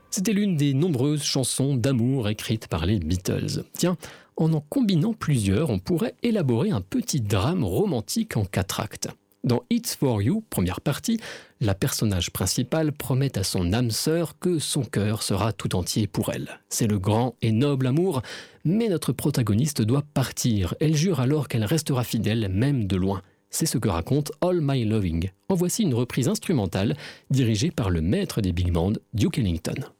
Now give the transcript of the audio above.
C'était l'une des nombreuses chansons d'amour écrites par les Beatles. Tiens, en combinant plusieurs, on pourrait élaborer un petit drame romantique en 4 actes. Dans It's for You, première partie, la personnage principale promet à son âme sœur que son cœur sera tout entier pour elle. C'est le grand et noble amour, mais notre protagoniste doit partir. Elle jure alors qu'elle restera fidèle même de loin. C'est ce que raconte All My Loving. En voici une reprise instrumentale dirigée par le maître des big bands, Duke Ellington.